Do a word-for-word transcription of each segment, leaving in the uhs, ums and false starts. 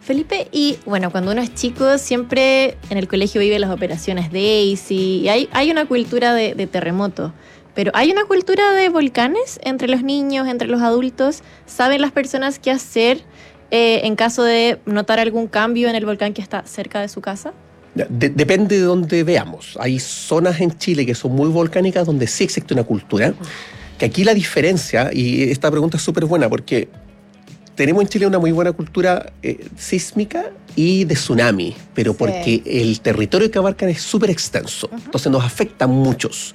Felipe, y bueno, cuando uno es chico, siempre en el colegio vive las operaciones Daisy, y hay, hay una cultura de, de terremoto, pero ¿hay una cultura de volcanes entre los niños, entre los adultos? ¿Saben las personas qué hacer eh, en caso de notar algún cambio en el volcán que está cerca de su casa? De, depende de dónde veamos. Hay zonas en Chile que son muy volcánicas donde sí existe una cultura, que aquí la diferencia, y esta pregunta es súper buena porque tenemos en Chile una muy buena cultura eh, sísmica y de tsunami, pero sí, porque el territorio que abarcan es súper extenso, uh-huh. entonces nos afecta a muchos.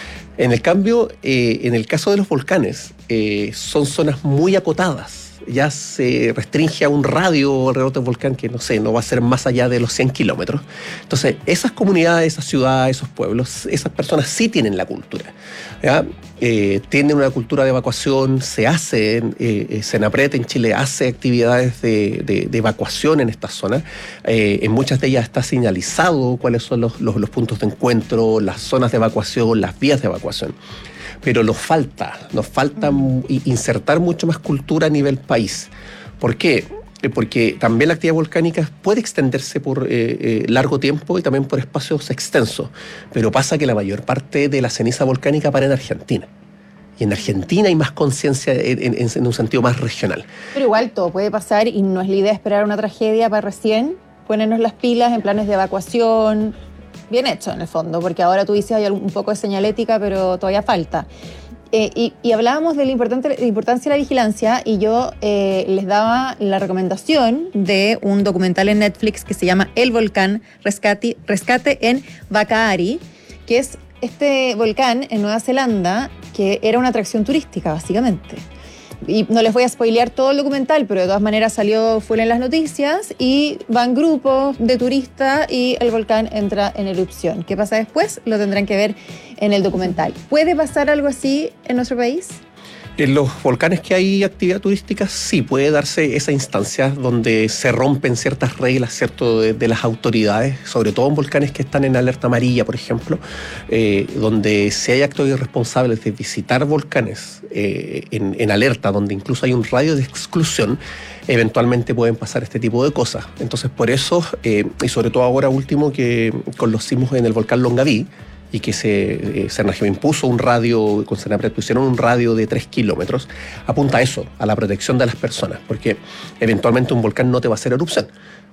En el cambio, eh, en el caso de los volcanes, eh, son zonas muy acotadas. Ya se restringe a un radio alrededor del volcán que, no sé, no va a ser más allá de los cien kilómetros. Entonces, esas comunidades, esas ciudades, esos pueblos, esas personas sí tienen la cultura, ¿ya? Eh, tienen una cultura de evacuación, se hace, eh, Senapred en Chile hace actividades de, de, de evacuación en estas zonas. Eh, en muchas de ellas está señalizado cuáles son los, los, los puntos de encuentro, las zonas de evacuación, las vías de evacuación. Pero nos falta, nos falta mm. insertar mucho más cultura a nivel país. ¿Por qué? Porque también la actividad volcánica puede extenderse por eh, eh, largo tiempo y también por espacios extensos. Pero pasa que la mayor parte de la ceniza volcánica para en Argentina. Y en Argentina hay más conciencia en, en, en un sentido más regional. Pero igual todo puede pasar y no es la idea esperar una tragedia para recién ponernos las pilas en planes de evacuación. Bien hecho, en el fondo, porque ahora tú dices hay un poco de señalética, pero todavía falta. Eh, y, y hablábamos de la, importante, la importancia de la vigilancia y yo eh, les daba la recomendación de un documental en Netflix que se llama El Volcán Rescate, Rescate en Whakaari, que es este volcán en Nueva Zelanda que era una atracción turística, básicamente. Y no les voy a spoilear todo el documental, pero de todas maneras salió full en las noticias y van grupos de turistas y el volcán entra en erupción. ¿Qué pasa después? Lo tendrán que ver en el documental. ¿Puede pasar algo así en nuestro país? En los volcanes que hay actividad turística, sí puede darse esa instancia donde se rompen ciertas reglas, ¿cierto?, de, de las autoridades, sobre todo en volcanes que están en alerta amarilla, por ejemplo, eh, donde si hay actos irresponsables de visitar volcanes eh, en, en alerta, donde incluso hay un radio de exclusión, eventualmente pueden pasar este tipo de cosas. Entonces, por eso, eh, y sobre todo ahora último que con los sismos en el volcán Longaví, y que se, eh, Cernajevo impuso un radio, con Senapred pusieron un radio de tres kilómetros, apunta a eso, a la protección de las personas, porque eventualmente un volcán no te va a hacer erupción,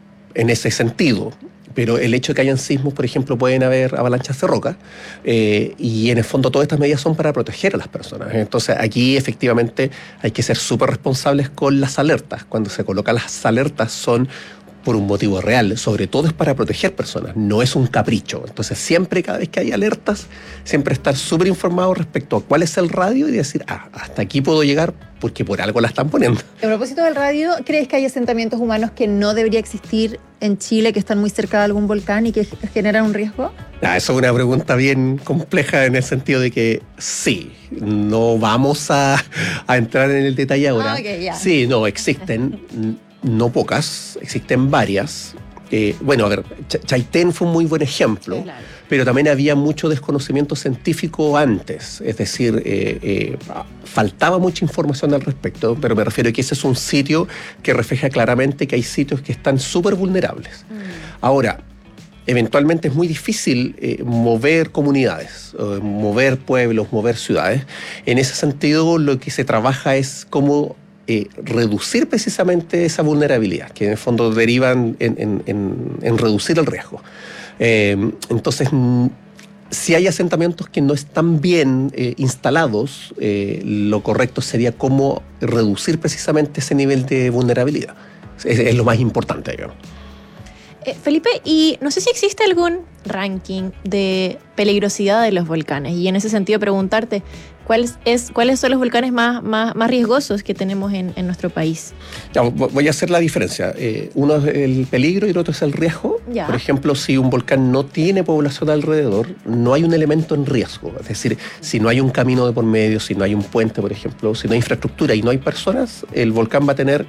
en ese sentido. Pero el hecho de que hayan sismos, por ejemplo, pueden haber avalanchas de roca, eh, y en el fondo todas estas medidas son para proteger a las personas. Entonces aquí efectivamente hay que ser súper responsables con las alertas. Cuando se colocan las alertas son por un motivo real, sobre todo es para proteger personas, no es un capricho. Entonces siempre, cada vez que hay alertas, siempre estar súper informado respecto a cuál es el radio y decir, ah, hasta aquí puedo llegar porque por algo la están poniendo. A propósito del radio, ¿crees que hay asentamientos humanos que no debería existir en Chile, que están muy cerca de algún volcán y que generan un riesgo? Ah, eso es una pregunta bien compleja en el sentido de que sí, no vamos a, a entrar en el detalle ahora. Ah, okay, yeah. Sí, no, existen... No pocas, existen varias. Eh, bueno, a ver, Ch- Chaitén fue un muy buen ejemplo, sí, claro. Pero también había mucho desconocimiento científico antes, es decir, eh, eh, faltaba mucha información al respecto, pero me refiero a que ese es un sitio que refleja claramente que hay sitios que están súper vulnerables. Mm. Ahora, eventualmente es muy difícil eh, mover comunidades, eh, mover pueblos, mover ciudades. En ese sentido, lo que se trabaja es cómo Eh, reducir precisamente esa vulnerabilidad, que en el fondo derivan en, en, en, en reducir el riesgo. Eh, entonces, m- si hay asentamientos que no están bien eh, instalados, eh, lo correcto sería cómo reducir precisamente ese nivel de vulnerabilidad. Es, es lo más importante, digamos. Eh, Felipe, y no sé si existe algún ranking de peligrosidad de los volcanes, y en ese sentido preguntarte, ¿cuáles, es, ¿cuáles son los volcanes más, más, más riesgosos que tenemos en, en nuestro país? Ya, voy a hacer la diferencia. Eh, uno es el peligro y el otro es el riesgo. Ya. Por ejemplo, si un volcán no tiene población alrededor, no hay un elemento en riesgo. Es decir, si no hay un camino de por medio, si no hay un puente, por ejemplo, si no hay infraestructura y no hay personas, el volcán va a tener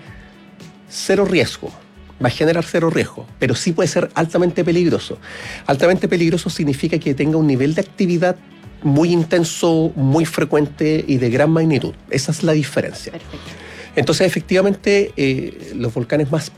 cero riesgo. Va a generar cero riesgo, pero sí puede ser altamente peligroso. Altamente peligroso significa que tenga un nivel de actividad muy intenso, muy frecuente y de gran magnitud. Esa es la diferencia. Perfecto. Entonces, efectivamente, eh, los volcanes más